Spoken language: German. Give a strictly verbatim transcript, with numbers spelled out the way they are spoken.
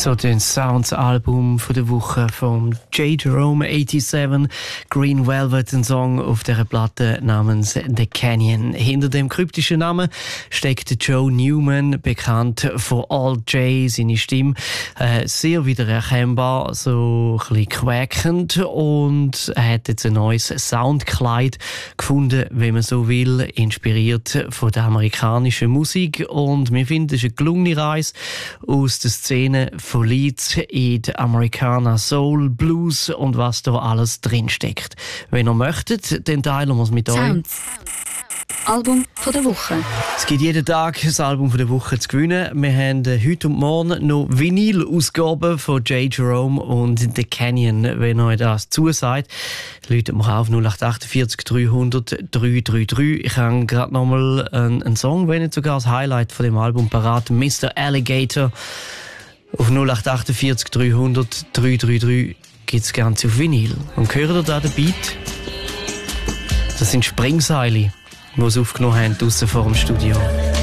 So den Sounds-Album von der Woche von J. Jerome siebenundachtzig, Green Velvet, ein Song auf der Platte namens The Canyon. Hinter dem kryptischen Namen steckt Joe Newman, bekannt von All J, seine Stimme äh, sehr wiedererkennbar, so ein bisschen quäkend, und er hat jetzt ein neues Soundkleid gefunden, wenn man so will, inspiriert von der amerikanischen Musik, und wir finden, es ist eine gelungene Reise aus der Szene von Leeds in die Americana Soul, Blues und was da alles drinsteckt. Wenn ihr möchtet, dann teilen wir es mit Sounds. euch. Album von der Woche. Es gibt jeden Tag ein Album von der Woche zu gewinnen. Wir haben heute und morgen noch Vinyl-Ausgaben von J. Jerome und The Canyon. Wenn euch das zusagt, läutet mich auf null acht acht vier dreihundert drei drei drei. Ich habe gerade noch mal einen, einen Song, wenn nicht sogar das Highlight von dem Album parat. Mister Alligator. Auf null acht acht vier dreihundert drei drei drei gibt es Ganze auf Vinyl. Und hört ihr da den Beat? Das sind Springseile, die sie aufgenommen haben, draussen vor dem Studio.